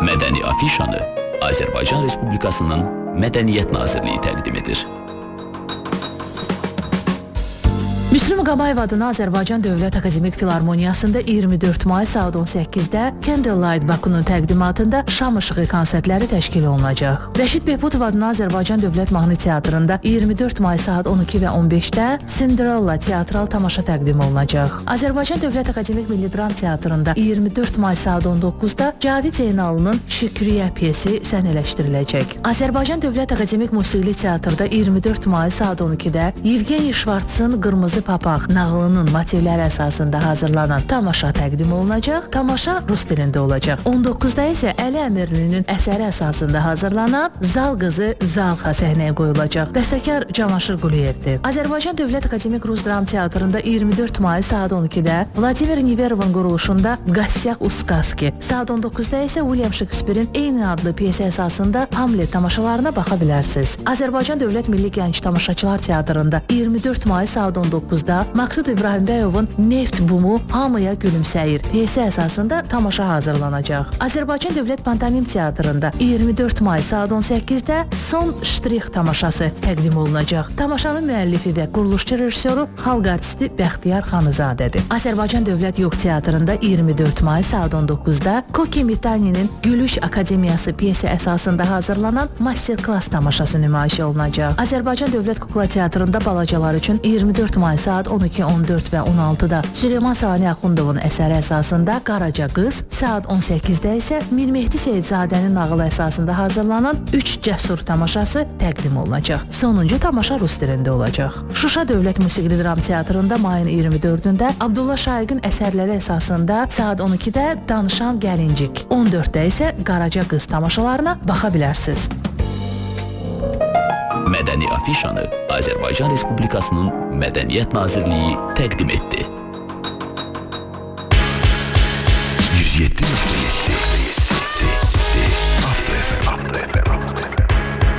Mədəni afişanı Azərbaycan Respublikasının Mədəniyyət Nazirliyi təqdim edir. Müslüm Qamayev adına Azərbaycan Dövlət Akademik Filarmoniyasında 24 may saat 18-də Candlelight Bakunun təqdimatında şam işığı konsertləri təşkil olunacaq. Rəşid Behbudov adına Azərbaycan Dövlət Mahnı Teatrında 24 may saat 12 və 15-də Cinderella teatral tamaşa təqdim olunacaq. Azərbaycan Dövlət Akademik Milli Dram Teatrında 24 may saat 19-da Cavid Zeynalının Şükriyə piyesi səhnələşdiriləcək. Azərbaycan Dövlət Akademik Musiqili Teatrda 24 may saat 12-də Yevgeniy Şvartsın Qırmızı Papaq nağılının motivləri əsasında hazırlanan tamaşa təqdim olunacaq. Tamaşa rus dilində olacaq. 19-da isə Əli Əmirlinin əsəri əsasında hazırlanan Zal qızı Zalxa səhnəyə qoyulacaq. Bəstəkar Camaşir Quliyevdir. Azərbaycan Dövlət Akademik Rus Dram Teatrında 24 may saat 12-də Vladimir Neverovun quruluşunda Qasyaq Uskaski, saat 19-da isə William Shakespeare'in eyni adlı piyesi əsasında Hamlet tamaşalarına baxa bilərsiniz. Azərbaycan Dövlət Milli Gənc Tamaşaçılar Teatrında 24 may saat 19-da Maqsud İbrahimbəyovun Neft Bumu Hamıya Gülümsəyir piyesi əsasında tamaşa hazırlanacaq. Azərbaycan Dövlət Pantomim Teatrında 24 may saat 18-də Son Ştrix tamaşası təqdim olunacaq. Tamaşanın müəllifi və quruluşçu rejissoru xalq artisti Bəxtiyar Xanızadədir. Azərbaycan Dövlət Yox Teatrında 24 may saat 19-da Koki Mitani'nin Gülüş Akademiyası piyesi əsasında hazırlanan master-klass tamaşası nümayiş olunacaq. Azərbaycan Dövlət Kukla Teatrında balacalar üçün 24 may saat 12, 14 və 16-da Süleyman Sani Axundovun əsəri əsasında Qaraca qız, saat 18-də isə Mir Mehdi Seyidzadənin nağılı əsasında hazırlanan 3 cəsur tamaşası təqdim olunacaq. Sonuncu tamaşa rus dilində olacaq. Şuşa Dövlət Musiqili Dram Teatrında mayın 24-də Abdullah Şaiqin əsərləri əsasında saat 12-də Danışan Gəlincik, 14-də isə Qaraca qız tamaşalarına baxa bilərsiniz. Mədəni afişanı Azərbaycan Respublikasının Mədəniyyət Nazirliyi təqdim etdi. 107.7